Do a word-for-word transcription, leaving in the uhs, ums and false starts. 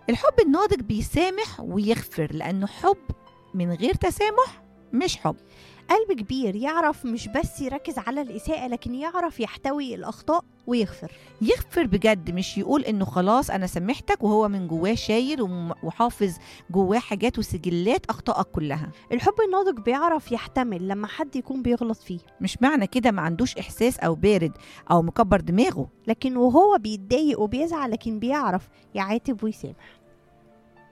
الحب الناضج بيسامح ويغفر، لأنه حب من غير تسامح مش حب. قلب كبير يعرف مش بس يركز على الإساءة، لكن يعرف يحتوي الأخطاء ويغفر. يغفر بجد، مش يقول إنه خلاص أنا سامحتك وهو من جواه شايل وحافظ جواه حاجات وسجلات أخطائك كلها. الحب الناضج بيعرف يحتمل لما حد يكون بيغلط فيه، مش معنى كده ما عندوش إحساس أو بارد أو مكبر دماغه، لكن وهو بيتضايق وبيزعل لكن بيعرف يعاتب ويسامح.